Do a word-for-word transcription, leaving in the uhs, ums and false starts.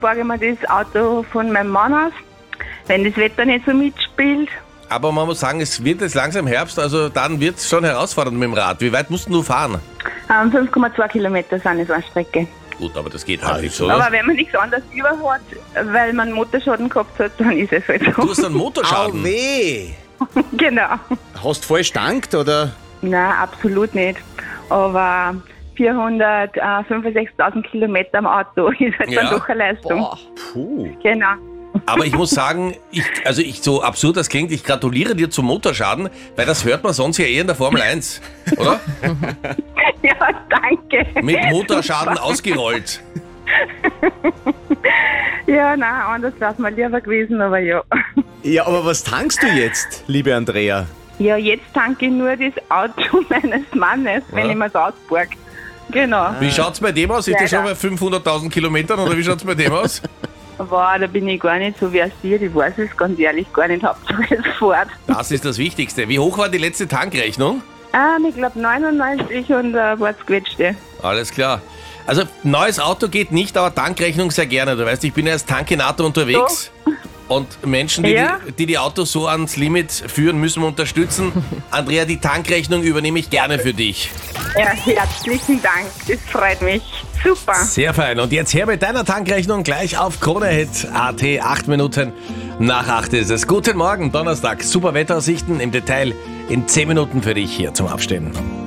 borge mir das Auto von meinem Mann aus, wenn das Wetter nicht so mitspielt. Aber man muss sagen, es wird jetzt langsam Herbst, also dann wird es schon herausfordernd mit dem Rad. Wie weit musst du fahren? Ähm, fünf Komma zwei Kilometer sind es eine Strecke. Gut, aber das geht halbwegs, oder? Aber wenn man nichts anderes über hat, weil man Motorschaden gehabt hat, dann ist es halt so. Du hast einen Motorschaden? Au weh! Genau. Hast du voll gestankt, oder? Nein, absolut nicht. Aber vierhundertfünfundsechzigtausend Kilometer am Auto ist halt Ja. dann doch eine Leistung. Boah. Puh. Genau. Aber ich muss sagen, ich, also ich, so absurd das klingt, ich gratuliere dir zum Motorschaden, weil das hört man sonst ja eher in der Formel eins, oder? Ja, danke. Mit Motorschaden ausgerollt. Ja, nein, anders wäre es mir lieber gewesen, aber ja. Ja, aber was tankst du jetzt, liebe Andrea? Ja, jetzt tanke ich nur das Auto meines Mannes, wenn Ja. ich mir es ausborg. Genau. Wie schaut's bei dem aus? Ist der Leider. schon bei fünfhunderttausend Kilometern oder wie schaut's bei dem aus? Wow, da bin ich gar nicht so versiert. Ich weiß es ganz ehrlich gar nicht. Hauptsache es fährt. Das ist das Wichtigste. Wie hoch war die letzte Tankrechnung? Ähm, ich glaube neunundneunzig und ein paar Quetschte. Alles klar. Also neues Auto geht nicht, aber Tankrechnung sehr gerne. Du weißt, ich bin ja als Tankinator unterwegs. Und Menschen, die, Ja. die die Autos so ans Limit führen, müssen wir unterstützen. Andrea, die Tankrechnung übernehme ich gerne für dich. Ja, herzlichen Dank. Das freut mich. Super. Sehr fein. Und jetzt her mit deiner Tankrechnung gleich auf KroneHit Punkt A T. Acht Minuten nach acht ist es. Guten Morgen, Donnerstag. Super Wetteraussichten im Detail in zehn Minuten für dich hier zum Aufstehen.